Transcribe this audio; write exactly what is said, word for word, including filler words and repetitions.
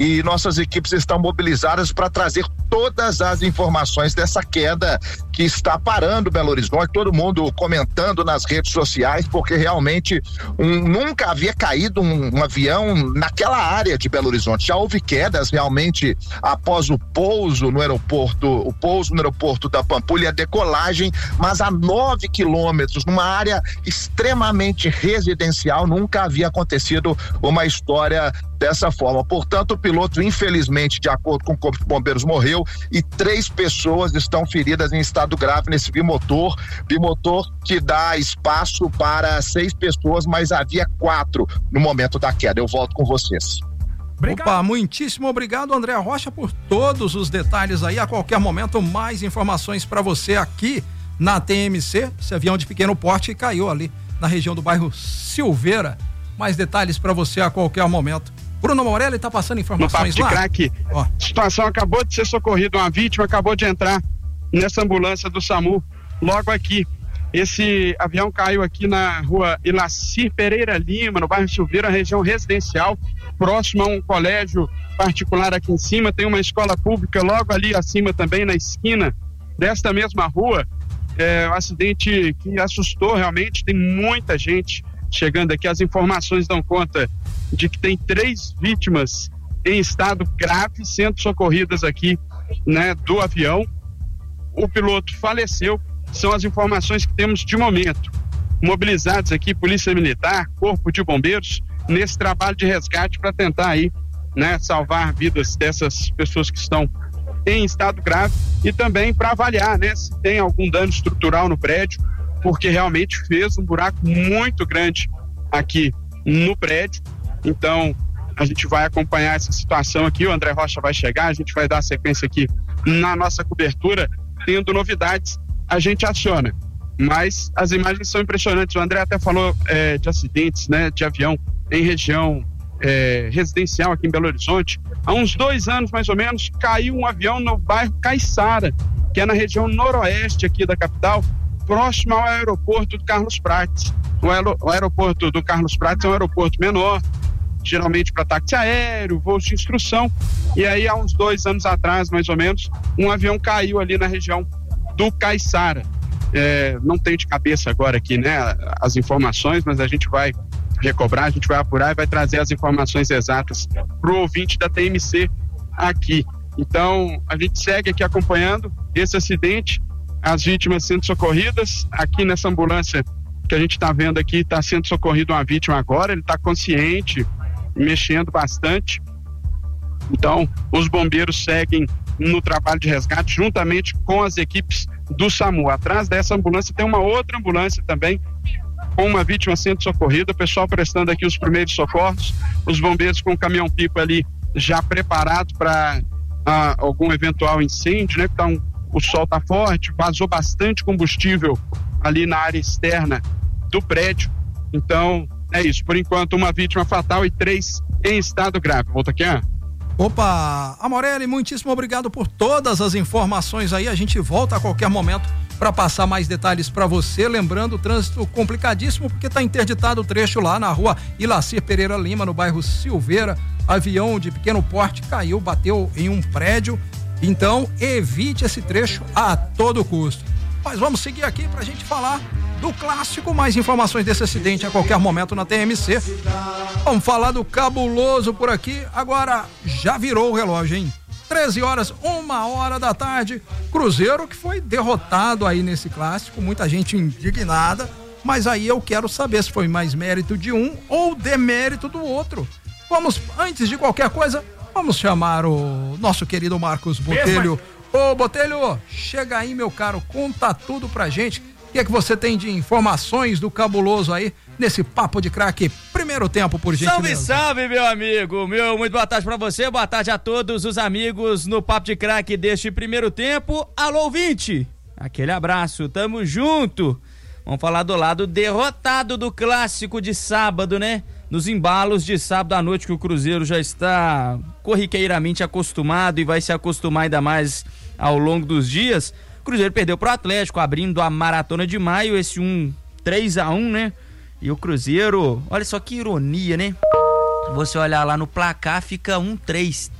e nossas equipes estão mobilizadas para trazer todas as informações dessa queda que está parando Belo Horizonte, todo mundo comentando nas redes sociais, porque realmente um, nunca havia caído um, um avião naquela área de Belo Horizonte. Já houve quedas realmente após o pouso no aeroporto, o pouso no aeroporto da Pampulha e a decolagem, mas a nove quilômetros, numa área extremamente residencial, nunca havia acontecido uma história dessa forma. Portanto, o piloto, infelizmente, de acordo com o Corpo de Bombeiros, morreu e três pessoas estão feridas em estado grave nesse bimotor, bimotor que dá espaço para seis pessoas, mas havia quatro no momento da queda. Eu volto com vocês. Obrigado. Opa, muitíssimo obrigado, André Rocha, por todos os detalhes aí. A qualquer momento, mais informações para você aqui na T M C. Esse avião de pequeno porte caiu ali na região do bairro Silveira. Mais detalhes para você a qualquer momento. Bruno Morelli está passando informações no lá. Crack, a situação acabou de ser socorrida, uma vítima acabou de entrar nessa ambulância do SAMU, logo aqui. Esse avião caiu aqui na rua Ilacir Pereira Lima, no bairro Silveira, região residencial, próximo a um colégio particular aqui em cima, tem uma escola pública logo ali acima também, na esquina desta mesma rua. É um acidente que assustou realmente, tem muita gente chegando aqui. As informações dão conta de que tem três vítimas em estado grave sendo socorridas aqui, né, do avião. O piloto faleceu, são as informações que temos de momento. Mobilizados aqui, Polícia Militar, Corpo de Bombeiros, nesse trabalho de resgate para tentar aí, né, salvar vidas dessas pessoas que estão em estado grave e também para avaliar, né, se tem algum dano estrutural no prédio, porque realmente fez um buraco muito grande aqui no prédio. Então, a gente vai acompanhar essa situação aqui, o André Rocha vai chegar, a gente vai dar sequência aqui na nossa cobertura, tendo novidades, a gente aciona. Mas as imagens são impressionantes, o André até falou é, de acidentes, né, de avião em região é, residencial aqui em Belo Horizonte. Há uns dois anos, mais ou menos, caiu um avião no bairro Caiçara, que é na região noroeste aqui da capital, próximo ao aeroporto do Carlos Prates. O, aer- o aeroporto do Carlos Prates é um aeroporto menor, geralmente para táxi aéreo, voos de instrução, e aí há uns dois anos atrás, mais ou menos, um avião caiu ali na região do Caiçara. É, não tem de cabeça agora aqui, né, as informações, mas a gente vai recobrar, a gente vai apurar e vai trazer as informações exatas para o ouvinte da T M C aqui. Então, a gente segue aqui acompanhando esse acidente, as vítimas sendo socorridas. Aqui nessa ambulância que a gente está vendo aqui, está sendo socorrido uma vítima agora, ele está consciente, mexendo bastante. Então, os bombeiros seguem no trabalho de resgate juntamente com as equipes do SAMU. Atrás dessa ambulância tem uma outra ambulância também com uma vítima sendo socorrida, o pessoal prestando aqui os primeiros socorros, os bombeiros com o caminhão-pipa ali já preparado para ah, algum eventual incêndio, né? Então, o sol está forte, vazou bastante combustível ali na área externa do prédio. Então, é isso. Por enquanto, uma vítima fatal e três em estado grave. Volta aqui, ó. Opa, Amorelli, muitíssimo obrigado por todas as informações aí. A gente volta a qualquer momento para passar mais detalhes para você. Lembrando, o trânsito complicadíssimo porque está interditado o trecho lá na rua Ilacir Pereira Lima, no bairro Silveira. Avião de pequeno porte caiu, bateu em um prédio. Então, evite esse trecho a todo custo. Mas vamos seguir aqui pra gente falar do clássico. Mais informações desse acidente a qualquer momento na T M C. Vamos falar do cabuloso por aqui. Agora já virou o relógio, hein? treze horas, uma hora da tarde. Cruzeiro que foi derrotado aí nesse clássico. Muita gente indignada. Mas aí eu quero saber se foi mais mérito de um ou demérito do outro. Vamos, antes de qualquer coisa, vamos chamar o nosso querido Marcos Botelho. Ô, Botelho, chega aí, meu caro, conta tudo pra gente. O que é que você tem de informações do cabuloso aí nesse papo de craque? Primeiro tempo, por gentileza. Salve, salve, meu amigo. Meu, muito boa tarde pra você, boa tarde a todos os amigos no papo de craque deste primeiro tempo. Alô, ouvinte, aquele abraço, tamo junto. Vamos falar do lado derrotado do clássico de sábado, né? Nos embalos de sábado à noite, que o Cruzeiro já está corriqueiramente acostumado e vai se acostumar ainda mais ao longo dos dias. O Cruzeiro perdeu pro Atlético, abrindo a maratona de maio, esse um três a um, né? E o Cruzeiro, olha só que ironia, né? você olhar lá no placar, fica um três.